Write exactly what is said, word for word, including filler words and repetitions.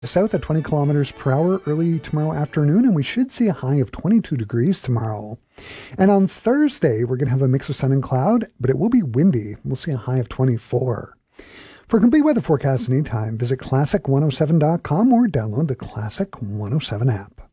South at twenty kilometers per hour early tomorrow afternoon, and we should see a high of twenty-two degrees tomorrow. And on Thursday, we're going to have a mix of sun and cloud, but it will be windy. We'll see a high of twenty-four. For a complete weather forecast anytime, visit classic one oh seven dot com or download the Classic one oh seven app.